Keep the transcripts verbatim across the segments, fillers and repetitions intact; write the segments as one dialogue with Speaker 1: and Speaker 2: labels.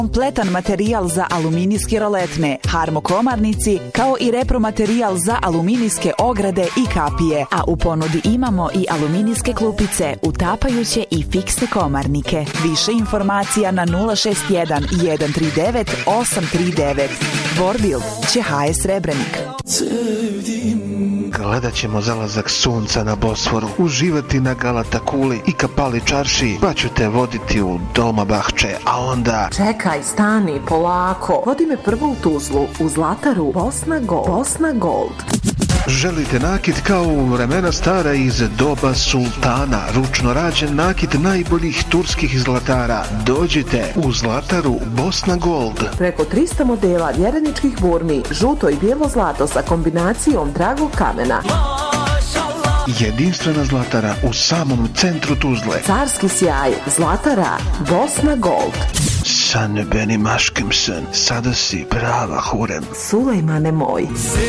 Speaker 1: kompletan materijal za aluminijske roletne, harmokomarnici, kao i repromaterijal za aluminijske ograde i kapije, a u ponudi imamo i aluminijske klupice, utapajuće i fiksne komarnike. Više informacija na nula šest jedan jedan tri devet osam tri devet. Vorbil će ha es Srebrenik.
Speaker 2: Gledat ćemo zalazak sunca na Bosforu, uživati na Galata kuli i Kapali čarši, pa ću te voditi u Dolmabahče, a onda...
Speaker 3: Čekaj, stani, polako. Vodi me prvo u Tuzlu, u Zlataru, Bosna Gold. Bosna Gold.
Speaker 2: Želite nakit kao u vremena stara iz doba sultana, ručno rađen nakit najboljih turskih zlatara? Dođite u Zlataru Bosna Gold.
Speaker 3: Preko trista modela vjereničkih burmi, žuto i bijelo zlato sa kombinacijom dragog kamena.
Speaker 2: Jedinstvena Zlatara u samom centru Tuzle.
Speaker 3: Carski sjaj, Zlatara Bosna Gold.
Speaker 2: San benim aşkım sen, sada si prava hurem.
Speaker 3: Sulejmane moj.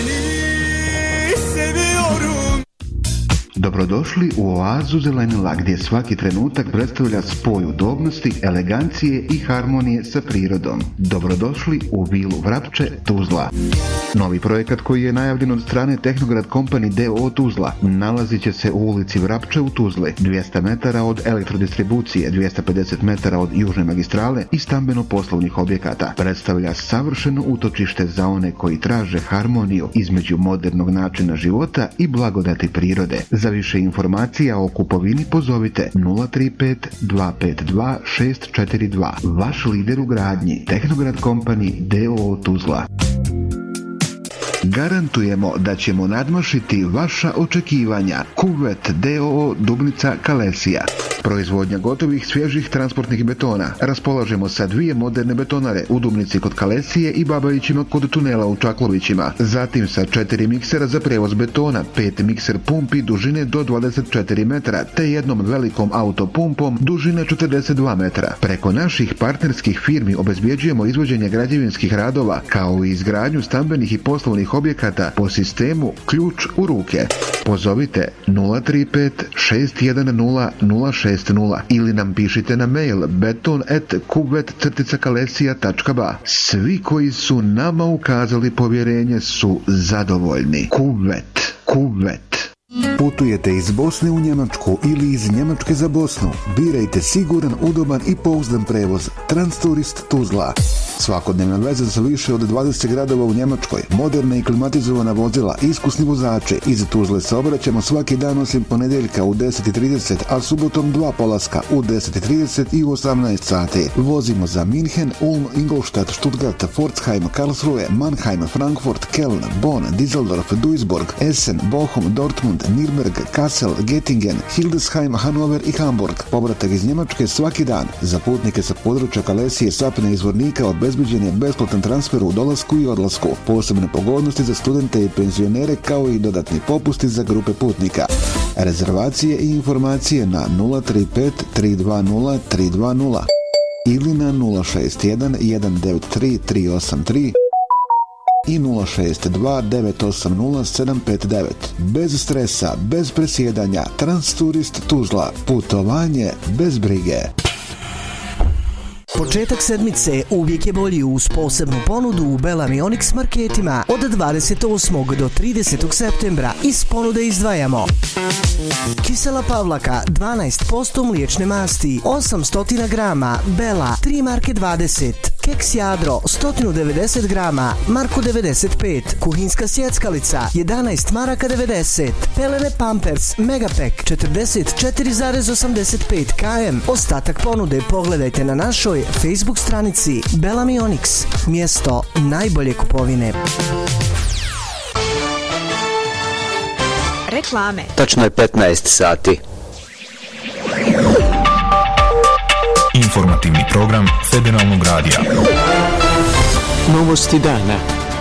Speaker 4: Dobrodošli u oazu Zelenila, gdje svaki trenutak predstavlja spoj udobnosti, elegancije i harmonije sa prirodom. Dobrodošli u vilu Vrapče, Tuzla. Novi projekat koji je najavljen od strane Tehnograd Company d o o Tuzla nalazit će se u ulici Vrapče u Tuzli, dvjesto metara od elektrodistribucije, dvjesto pedeset metara od južne magistrale i stambeno-poslovnih objekata. Predstavlja savršeno utočište za one koji traže harmoniju između modernog načina života i blagodati prirode. Za više informacija o kupovini pozovite nula tri pet dva pet dva šest četiri dva. Vaš lider u gradnji, Tehnograd Company d o o Tuzla. Garantujemo da ćemo nadmašiti vaša očekivanja. Kuvet d o o Dubnica Kalesija. Proizvodnja gotovih svježih transportnih betona. Raspolažemo sa dvije moderne betonare u Dubnici kod Kalesije i Babajićima kod tunela u Čaklovićima. Zatim sa četiri miksera za prevoz betona, pet mikser pumpi dužine do dvadeset četiri metra, te jednom velikom autopumpom dužine četrdeset dva metra. Preko naših partnerskih firmi obezbjeđujemo izvođenje građevinskih radova, kao i izgradnju stambenih i poslovnih objekata po sistemu ključ u ruke. Pozovite nula tri pet šest jedan nula nula šest nula ili nam pišite na mail beton at kuvet kalesija tačka ba. Svi koji su nama ukazali povjerenje su zadovoljni. Kuvet, kuvet. Putujete iz Bosne u Njemačku ili iz Njemačke za Bosnu? Birajte siguran, udoban i pouzdan prevoz Transturist Tuzla. Svakodnevna veza za više od dvadeset gradova u Njemačkoj, moderna i klimatizovana vozila, iskusni vozači. Iz Tuzle se obraćamo svaki dan osim ponedjeljka u deset i trideset, a subotom dva polaska u deset i trideset i u osamnaest sati. Vozimo za Minhen, Ulm, Ingolstadt, Stuttgart, Pforzheim, Karlsruhe, Mannheim, Frankfurt, Köln, Bonn, Düsseldorf, Duisburg, Essen, Bochum, Dortmund, Nürnberg, Kassel, Göttingen, Hildesheim, Hannover i Hamburg. Povratak iz Njemačke svaki dan. Za putnike sa područja Kalesije, Sapne i Zvornika obezbeđen je besplatan transfer u dolasku i odlasku. Posebne pogodnosti za studente i penzionere, kao i dodatni popusti za grupe putnika. Rezervacije i informacije na nula tri pet tri dva nula tri dva nula ili na nula šest jedan jedan devet tri tri osam tri i nula šest dva devet osam nula sedam pet devet. Bez stresa, bez presjedanja, Transturist Tuzla. Putovanje bez brige.
Speaker 5: Početak sedmice uvijek je bolji uz posebnu ponudu u Bellamy Onyx marketima od dvadeset osmog do tridesetog septembra. Iz ponude izdvajamo kisela pavlaka dvanaest posto mliječne masti osamsto grama, Bela tri marke dvadeset, keks Jadro sto devedeset grama, marku devedeset pet, kuhinska sjeckalica jedanaest maraka devedeset, pelene Pampers Megapack četrdeset četiri zarez osamdeset pet kilograma. Ostatak ponude pogledajte na našoj Facebook stranici Bellamy Onyx, mjesto najbolje kupovine.
Speaker 6: Reklame.
Speaker 7: Tačno je petnaest sati.
Speaker 8: Informativni program Federalnog radija.
Speaker 9: Novosti dana.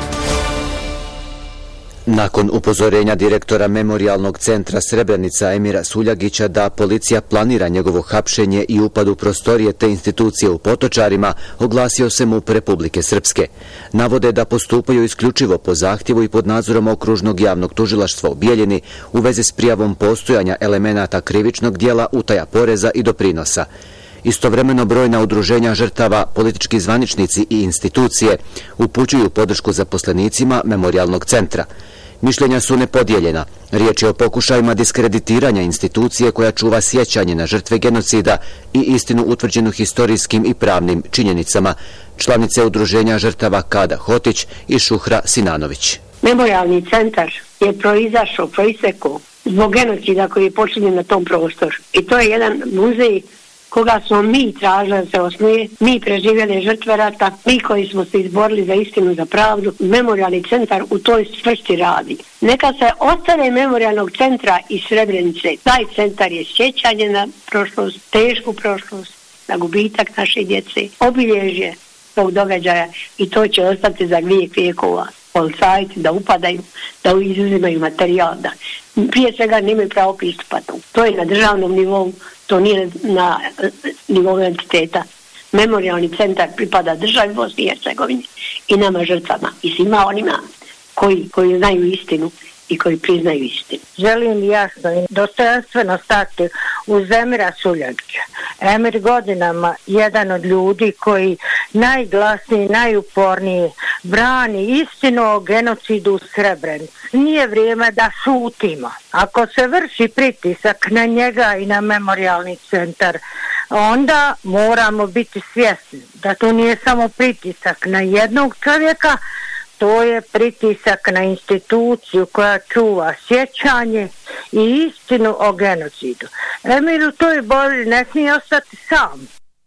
Speaker 7: Nakon upozorenja direktora Memorijalnog centra Srebrenica Emira Suljagića da policija planira njegovo hapšenje i upad u prostorije te institucije u Potočarima, oglasio se MUP Republike Srpske. Navode da postupaju isključivo po zahtjevu i pod nadzorom Okružnog javnog tužilaštva u Bijeljini u vezi s prijavom postojanja elemenata krivičnog dijela utaja poreza i doprinosa. Istovremeno brojna udruženja žrtava, politički zvaničnici i institucije upućuju podršku zaposlenicima Memorijalnog centra. Mišljenja su nepodijeljena. Riječ je o pokušajima diskreditiranja institucije koja čuva sjećanje na žrtve genocida i istinu utvrđenu historijskim i pravnim činjenicama. Članice udruženja žrtava Kada Hotić i Šuhra Sinanović.
Speaker 6: Memorijalni centar je proizašao, proisekao zbog genocida koji je počinjen na tom prostoru. I to je jedan muzej koga smo mi tražili da se osnuje, mi preživjeli žrtve rata, mi koji smo se izborili za istinu, za pravdu. Memorijalni centar u toj svrsti radi. Neka se ostane Memorijalnog centra iz Srebrenice. Taj centar je sjećanje na prošlost, tešku prošlost, na gubitak naše djece, obilježje tog događaja i to će ostati za vijek vijekova. Policajci da upadaju, da izuzimaju materijal, da prije svega nemaju pravo pristupa. To je na državnom nivou, to nije na nivou entiteta. Memorijalni centar pripada državi Bosni i Hercegovini i nama žrtvama i svima onima koji, koji znaju istinu i koji priznaju istinu.
Speaker 9: Želim jasno i dostojanstveno stati uz Emira Suljagića. Emir godinama jedan od ljudi koji najglasniji, najuporniji brani istinu o genocidu u Srebrenici. Nije vrijeme da šutimo. Ako se vrši pritisak na njega i na Memorijalni centar, onda moramo biti svjesni da to nije samo pritisak na jednog čovjeka, to je pritisak na instituciju koja čuva sjećanje i istinu o genocidu. Emir u toj borbi ne smije ostati sam.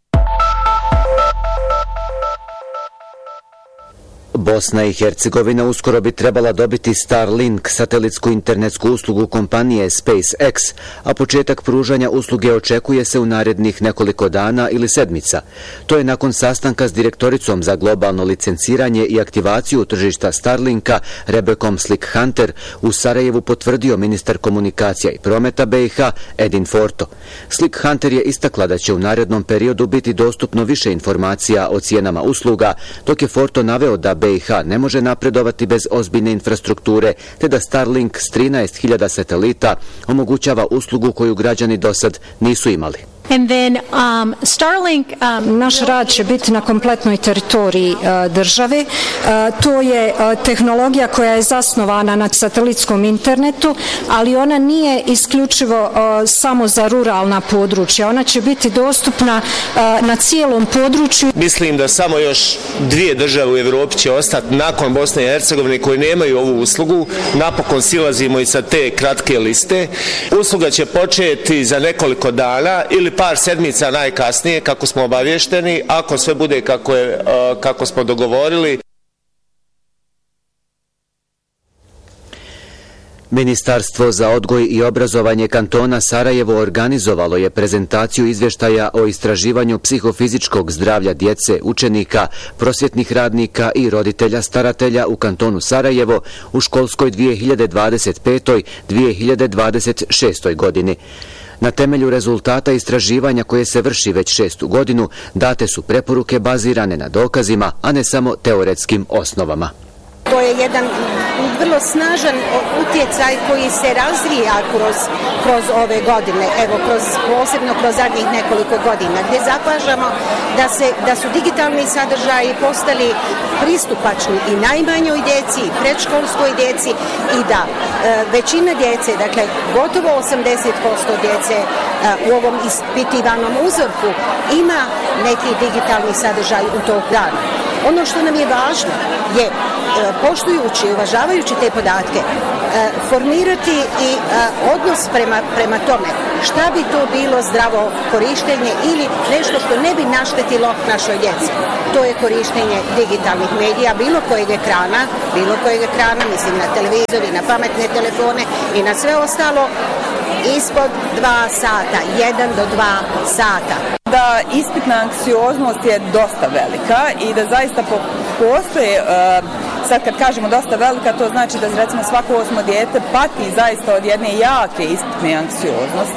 Speaker 7: Bosna i Hercegovina uskoro bi trebala dobiti Starlink, satelitsku internetsku uslugu kompanije SpaceX, a početak pružanja usluge očekuje se u narednih nekoliko dana ili sedmica. To je nakon sastanka s direktoricom za globalno licenciranje i aktivaciju tržišta Starlinka, Rebekom Slick-Hunter, u Sarajevu potvrdio ministar komunikacija i prometa B i H Edin Forto. Slick-Hunter je istakla da će u narednom periodu biti dostupno više informacija o cijenama usluga, dok je Forto naveo da B i H ne može napredovati bez ozbiljne infrastrukture, te da Starlink s trinaest hiljada satelita omogućava uslugu koju građani dosad nisu imali.
Speaker 10: And then, um, Starlink, um, naš rad će biti na kompletnoj teritoriji uh, države. Uh, to je uh, tehnologija koja je zasnovana na satelitskom internetu, ali ona nije isključivo uh, samo za ruralna područja. Ona će biti dostupna uh, na cijelom području.
Speaker 11: Mislim da samo još dvije države u Evropi će ostati nakon Bosne i Hercegovine koji nemaju ovu uslugu. Napokon silazimo i sa te kratke liste. Usluga će početi za nekoliko dana ili par sedmica najkasnije, kako smo obavješteni, ako sve bude kako, je, kako smo dogovorili.
Speaker 7: Ministarstvo za odgoj i obrazovanje kantona Sarajevo organizovalo je prezentaciju izvještaja o istraživanju psihofizičkog zdravlja djece, učenika, prosvjetnih radnika i roditelja staratelja u kantonu Sarajevo u školskoj dvije hiljade dvadeset pete - dvije hiljade dvadeset šeste. godini. Na temelju rezultata istraživanja koje se vrši već šestu godinu, date su preporuke bazirane na dokazima, a ne samo teoretskim osnovama.
Speaker 12: To je jedan vrlo snažan utjecaj koji se razvija kroz, kroz ove godine, evo kroz, posebno kroz zadnjih nekoliko godina, gdje zapažamo da, se, da su digitalni sadržaji postali pristupačni i najmanjoj djeci, i predškolskoj djeci i da e, većina djece, dakle gotovo osamdeset posto djece e, u ovom ispitivanom uzorku ima neki digitalni sadržaj u tog dana. Ono što nam je važno je, poštujući i uvažavajući te podatke, formirati i odnos prema, prema tome šta bi to bilo zdravo korištenje ili nešto što ne bi naštetilo našoj djeci. To je korištenje digitalnih medija, bilo kojeg ekrana, bilo kojeg ekrana, mislim na televizor i na pametne telefone i na sve ostalo, ispod dva sata, jedan do dva sata.
Speaker 13: Da ispitna anksioznost je dosta velika i da zaista po, postoje, uh, sad kad kažemo dosta velika, to znači da recimo svako osmo dijete pati zaista od jedne jake ispitne anksioznosti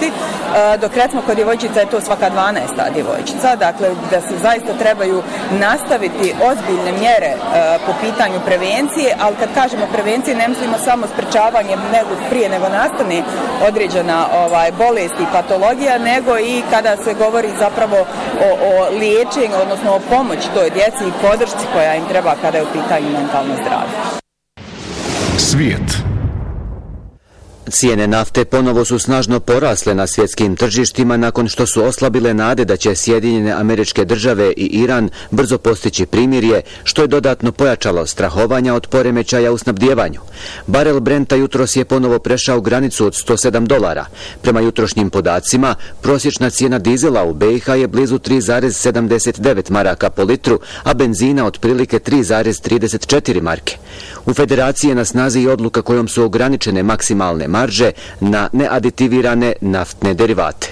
Speaker 13: dok recimo kod djevojčica je to svaka dvanaesta djevojčica, dakle da se zaista trebaju nastaviti ozbiljne mjere po pitanju prevencije, ali kad kažemo prevencije ne mislimo samo sprečavanje nego prije nego nastane određena ovaj, bolest i patologija, nego i kada se govori zapravo o, o liječenju, odnosno o pomoći toj djeci i podršci koja im treba kada je u pitanju mentalno zdravlje.
Speaker 8: Svijet.
Speaker 7: Cijene nafte ponovo su snažno porasle na svjetskim tržištima nakon što su oslabile nade da će Sjedinjene Američke Države i Iran brzo postići primirje, što je dodatno pojačalo strahovanja od poremećaja u snabdijevanju. Barel Brenta jutros je ponovo prešao granicu od sto sedam dolara. Prema jutrošnjim podacima, prosječna cijena dizela u B i H je blizu tri zarez sedamdeset devet maraka po litru, a benzina otprilike tri zarez trideset četiri marke. U Federaciji je na snazi i odluka kojom su ograničene maksimalne marže na neaditivirane naftne derivate.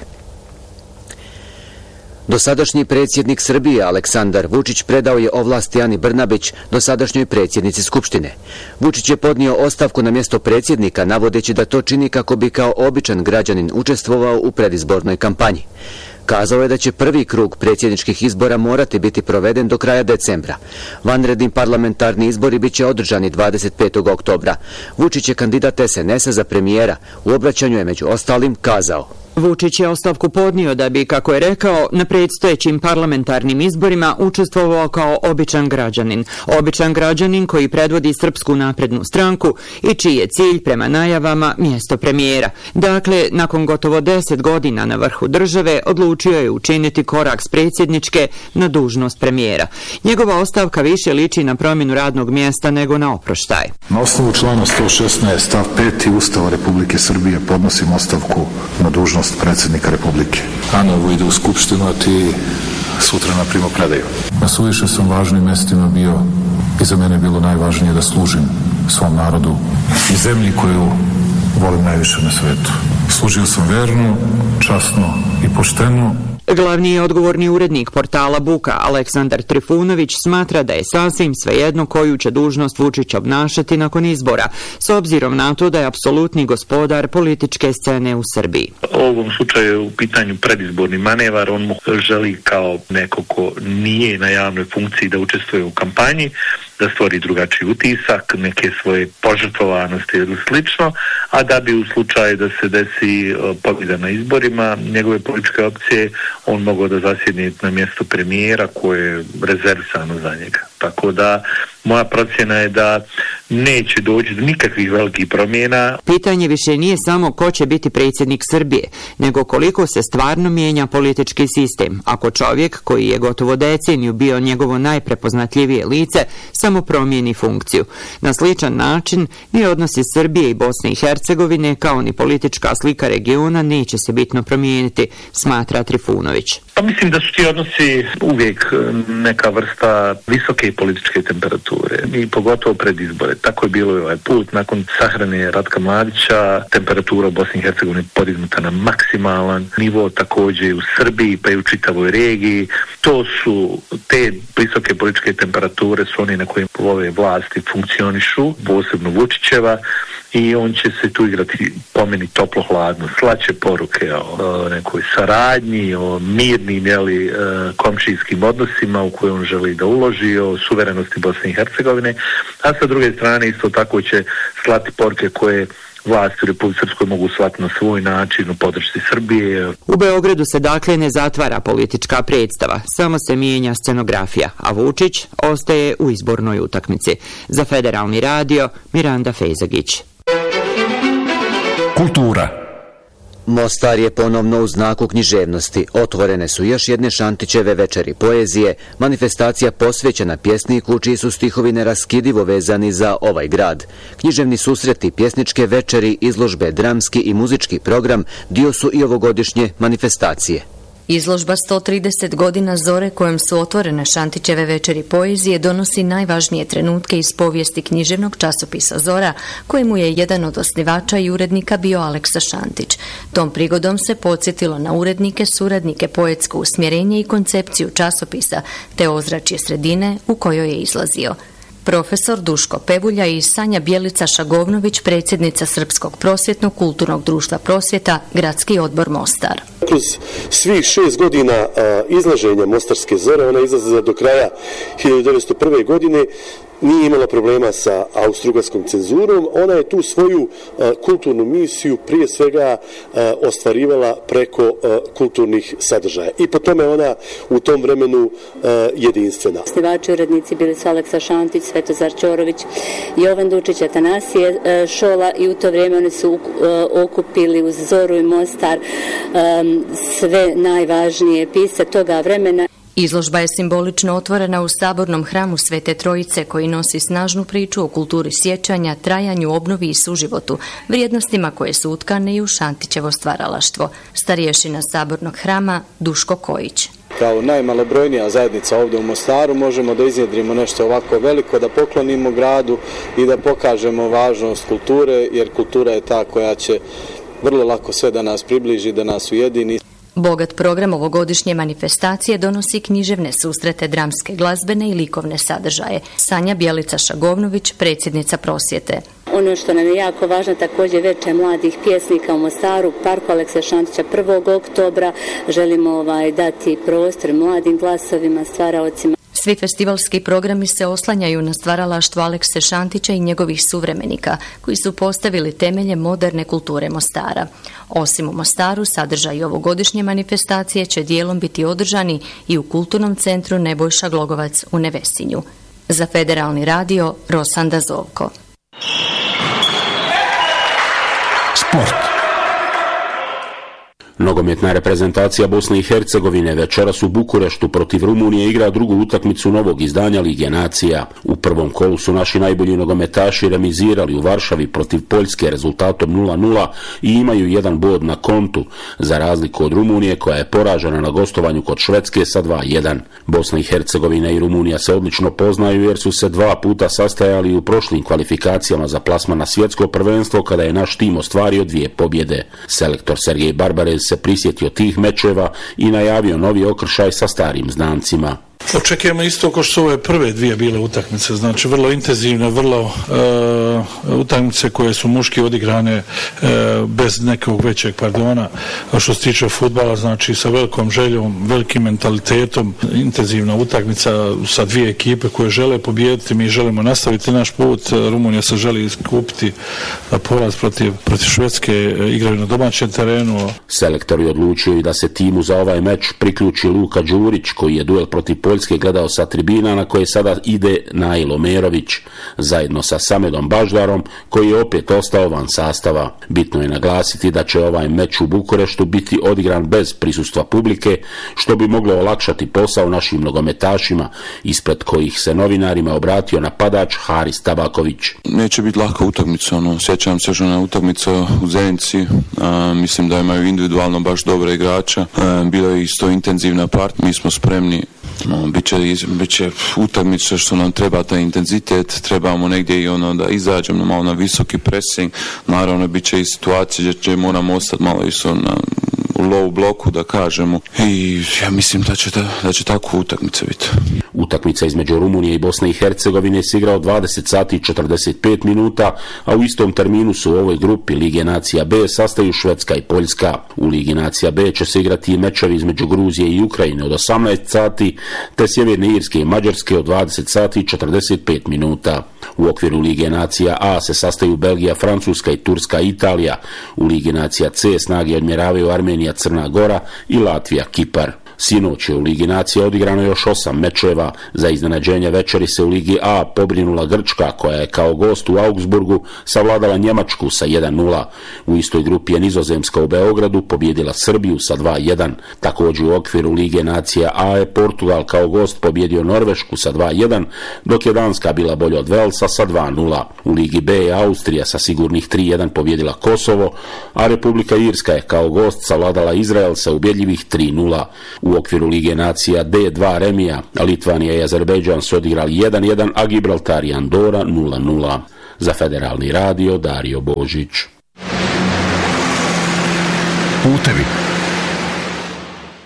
Speaker 7: Dosadašnji predsjednik Srbije Aleksandar Vučić predao je ovlasti Ani Brnabić, dosadašnjoj predsjednici Skupštine. Vučić je podnio ostavku na mjesto predsjednika, navodeći da to čini kako bi kao običan građanin učestvovao u predizbornoj kampanji. Kazao je da će prvi krug predsjedničkih izbora morati biti proveden do kraja decembra. Vanredni parlamentarni izbori biće održani dvadeset petog oktobra. Vučić je kandidat S N S-a za premijera. U obraćanju je među ostalim kazao:
Speaker 14: Vučić je ostavku podnio da bi, kako je rekao, na predstojećim parlamentarnim izborima učestvovao kao običan građanin. Običan građanin koji predvodi Srpsku naprednu stranku i čiji je cilj prema najavama mjesto premijera. Dakle, nakon gotovo deset godina na vrhu države odlučio je učiniti korak s predsjedničke na dužnost premijera. Njegova ostavka više liči na promjenu radnog mjesta nego na oproštaj.
Speaker 15: Na osnovu člana sto šesnaest stav peti Ustava Republike Srbije podnosim ostavku na dužnost predsjednika Republike. Anovo ide u Skupštinu, a ti sutra na primopredaju. Na suviše sam važnim mjestima bio i za mene je bilo najvažnije da služim svom narodu i zemlji koju volim najviše na svetu. Služio sam verno, časno i pošteno.
Speaker 14: Glavni i odgovorni urednik portala Buka, Aleksandar Trifunović, smatra da je sasvim svejedno koju će dužnost Vučić obnašati nakon izbora, s obzirom na to da je apsolutni gospodar političke scene u Srbiji.
Speaker 16: U ovom slučaju je u pitanju predizborni manevar, on mu želi kao neko ko nije na javnoj funkciji da učestvuje u kampanji, da stvori drugačiji utisak, neke svoje požrtvovanosti ili slično, a da bi u slučaju da se desi pobjeda na izborima njegove političke opcije, on mogao da zasjedne na mjesto premijera koje je rezervisano za njega. Tako da moja procjena je da neće doći do nikakvih velikih promjena.
Speaker 14: Pitanje više nije samo ko će biti predsjednik Srbije, nego koliko se stvarno mijenja politički sistem, ako čovjek koji je gotovo deceniju bio njegovo najprepoznatljivije lice samo promijeni funkciju. Na sličan način ni odnosi Srbije i Bosne i Hercegovine kao ni politička slika regiona neće se bitno promijeniti, smatra Trifunović.
Speaker 16: Pa mislim da su ti odnosi uvijek neka vrsta visoke političke temperature i pogotovo pred izbore. Tako je bilo i ovaj put. Nakon sahrane Ratka Mladića temperatura u Bosni i Hercegovini podignuta na maksimalan nivo, također u Srbiji pa i u čitavoj regiji. To su te visoke političke temperature su oni na kojim ove vlasti funkcionišu, posebno Vučićeva, i on će se tu igrati po meni toplo-hladno, slaće poruke o nekoj saradnji, o mirnim jeli, komšijskim odnosima u koje on želi da uloži, o suverenosti Bosne i Hercegovine, a sa druge strane isto tako će slati poruke koje vlasti u Republici Srpskoj mogu shvatiti na svoj način u podršci Srbije.
Speaker 14: U Beogradu se dakle ne zatvara politička predstava, samo se mijenja scenografija, a Vučić ostaje u izbornoj utakmici. Za Federalni radio, Miranda Fejzagić.
Speaker 8: Kultura.
Speaker 7: Mostar je ponovno u znaku književnosti. Otvorene su još jedne Šantićeve večeri poezije, manifestacija posvećena pjesniku čiji su stihovi neraskidivo vezani za ovaj grad. Književni susreti, pjesničke večeri, izložbe, dramski i muzički program dio su i ovogodišnje manifestacije.
Speaker 17: Izložba sto trideset godina Zore kojom su otvorene Šantićeve večeri poezije donosi najvažnije trenutke iz povijesti književnog časopisa Zora, kojemu je jedan od osnivača i urednika bio Aleksa Šantić. Tom prigodom se podsjetilo na urednike, suradnike, poetsko usmjerenje i koncepciju časopisa, te ozračje sredine u kojoj je izlazio. Profesor Duško Pevulja i Sanja Bjelica Šagovnović, predsjednica Srpskog prosvjetnog kulturnog društva Prosvjeta, Gradski odbor Mostar.
Speaker 18: Kroz svih šest godina a, izlaženja Mostarske zore, ona izlaze do kraja hiljadu devetsto prve. godine, nije imala problema sa austrougarskom cenzurom. Ona je tu svoju a, kulturnu misiju prije svega a, ostvarivala preko a, kulturnih sadržaja. I po tome ona u tom vremenu a, jedinstvena.
Speaker 19: Osnivači urednici bili su Aleksa Šantić, Svetozar Ćorović, Jovan Dučić, Atanasije Šola i u to vrijeme oni su okupili uz Zoru i Mostar um, sve najvažnije pisce toga vremena.
Speaker 17: Izložba je simbolično otvorena u Sabornom hramu Svete Trojice, koji nosi snažnu priču o kulturi sjećanja, trajanju, obnovi i suživotu, vrijednostima koje su utkane i u Šantićevo stvaralaštvo. Starješina Sabornog hrama Duško Kojić.
Speaker 20: Kao najmalobrojnija zajednica ovdje u Mostaru možemo da iznjedrimo nešto ovako veliko, da poklonimo gradu i da pokažemo važnost kulture, jer kultura je ta koja će vrlo lako sve da nas približi, da nas ujedini.
Speaker 17: Bogat program ovogodišnje manifestacije donosi književne susrete, dramske, glazbene i likovne sadržaje. Sanja Bjelica Šagovnović, predsjednica Prosvjete.
Speaker 19: Ono što nam je jako važno, također veče mladih pjesnika u Mostaru, parku Aleksa Šantića prvog oktobra. Želimo ovaj, dati prostor mladim glasovima, stvaraocima.
Speaker 17: Svi festivalski programi se oslanjaju na stvaralaštvo Alekse Šantića i njegovih suvremenika, koji su postavili temelje moderne kulture Mostara. Osim u Mostaru, sadržaj ovogodišnje manifestacije će dijelom biti održani i u Kulturnom centru Nebojša Glogovac u Nevesinju. Za Federalni radio, Rosanda Zovko.
Speaker 21: Sport. Nogometna reprezentacija Bosne i Hercegovine večeras u Bukureštu protiv Rumunije igra drugu utakmicu novog izdanja Lige nacija. U prvom kolu su naši najbolji nogometaši remizirali u Varšavi protiv Poljske rezultatom nula nula i imaju jedan bod na kontu, za razliku od Rumunije koja je poražena na gostovanju kod Švedske sa dva jedan. Bosna i Hercegovina i Rumunija se odlično poznaju jer su se dva puta sastajali u prošlim kvalifikacijama za plasman na svjetsko prvenstvo kada je naš tim ostvario dvije pobjede. Selektor Sergej Barbarez se prisjetio tih mečeva i najavio novi okršaj sa starim znancima.
Speaker 22: Očekujemo isto kao što su ove prve dvije bile utakmice, znači vrlo intenzivne, vrlo uh, utakmice koje su muški odigrane uh, bez nekog većeg pardona, što se tiče fudbala, znači sa velikom željom, velikim mentalitetom, intenzivna utakmica sa dvije ekipe koje žele pobijediti, mi želimo nastaviti naš put, Rumunija se želi iskupiti poraz protiv, protiv Švedske, igraju na domaćem terenu.
Speaker 21: Selektor je odlučio i da se timu za ovaj meč priključi Luka Đurić, koji je duel protiv Poljske gledao sa tribina na koje sada ide Nailo Merović, zajedno sa Samedom Baždarom, koji je opet ostao van sastava. Bitno je naglasiti da će ovaj meč u Bukureštu biti odigran bez prisustva publike, što bi moglo olakšati posao našim nogometašima, ispred kojih se novinarima obratio napadač Haris Tabaković.
Speaker 23: Neće biti laka utakmica, ono, sjećam se što na utakmica u Zenici, a, mislim da imaju individualno baš dobre igrača, a, bilo je isto intenzivna part, mi smo spremni. No, biće, biće utakmica što nam treba taj intenzitet, trebamo negdje i ono da izađemo malo na visoki pressing, naravno biće i situacije gdje moramo ostati malo isto na u low bloku da kažemo i ja mislim da će, da, da će tako utakmica biti.
Speaker 21: Utakmica između Rumunije i Bosne i Hercegovine se igrao dvadeset sati i četrdeset pet minuta, a u istom terminu su u ovoj grupi Lige nacija B sastaju Švedska i Poljska. U Ligi nacija B će se igrati i mečevi između Gruzije i Ukrajine od osamnaest sati, te Sjeverne Irske i Mađarske od dvadeset sati i četrdeset pet minuta. U okviru Lige nacija A se sastaju Belgija, Francuska i Turska i Italija. U Ligi nacija C snage odmjeravaju Armenija, Crna Gora i Latvija, Kipar. Sinoć je u Ligi nacija odigrano još osam mečeva. Za iznenađenje večeri se u Ligi A pobrinula Grčka, koja je kao gost u Augsburgu savladala Njemačku sa jedan nula. U istoj grupi je Nizozemska u Beogradu pobjedila Srbiju sa dva jedan. Također u okviru Lige nacija A je Portugal kao gost pobjedio Norvešku sa dva jedan, dok je Danska bila bolja od Velsa sa dva nula. U Ligi B je Austrija sa sigurnih tri jedan pobjedila Kosovo, a Republika Irska je kao gost savladala Izrael sa ubjedljivih tri nula. U okviru Lige nacija D dva remija, Litvanija i Azerbejdžan su odigrali jedan jedan, a Gibraltar i Andora nula nula. Za Federalni radio, Dario Božić. Putevi.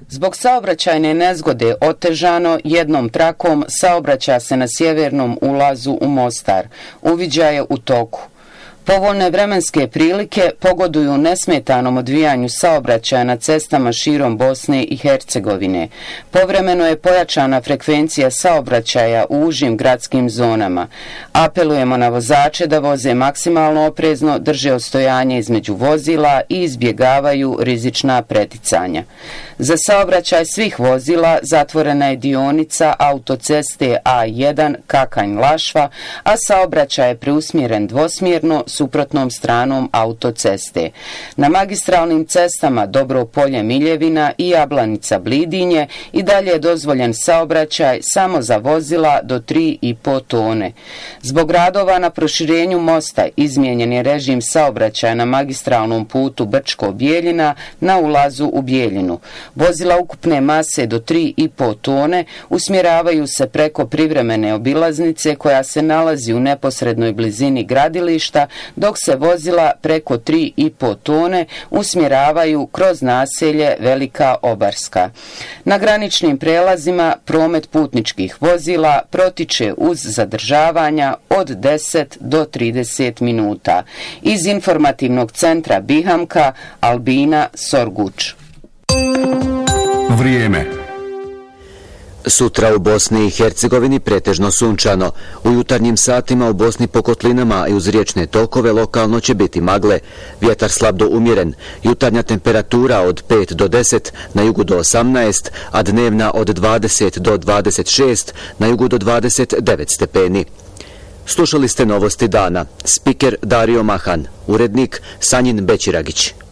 Speaker 1: Zbog saobraćajne nezgode otežano jednom trakom saobraća se na sjevernom ulazu u Mostar. Uviđaj je u toku. Povoljne vremenske prilike pogoduju nesmetanom odvijanju saobraćaja na cestama širom Bosne i Hercegovine. Povremeno je pojačana frekvencija saobraćaja u užim gradskim zonama. Apelujemo na vozače da voze maksimalno oprezno, drže odstojanje između vozila i izbjegavaju rizična preticanja. Za saobraćaj svih vozila zatvorena je dionica autoceste A jedan Kakanj-Lašva, a saobraćaj je preusmjeren dvosmjerno suprotnom stranom autoceste. Na magistralnim cestama Dobro Polje-Miljevina i Jablanica-Blidinje i dalje je dozvoljen saobraćaj samo za vozila do tri i po tone. Zbog radova na proširenju mosta izmijenjen je režim saobraćaja na magistralnom putu Brčko-Bijeljina na ulazu u Bijeljinu. Vozila ukupne mase do tri i po tone usmjeravaju se preko privremene obilaznice koja se nalazi u neposrednoj blizini gradilišta, dok se vozila preko tri i po tone usmjeravaju kroz naselje Velika Obarska. Na graničnim prelazima promet putničkih vozila protiče uz zadržavanja od deset do trideset minuta. Iz informativnog centra Bihamka, Albina Sorguč.
Speaker 8: Vrijeme.
Speaker 7: Sutra u Bosni i Hercegovini pretežno sunčano. U jutarnjim satima u Bosni po kotlinama i uz riječne tokove lokalno će biti magle. Vjetar slab do umjeren. Jutarnja temperatura od pet do deset, na jugu do osamnaest, a dnevna od dvadeset do dvadeset šest, na jugu do dvadeset devet stepeni. Slušali ste novosti dana. Spiker Dario Mahan, urednik Sanjin Bećiragić.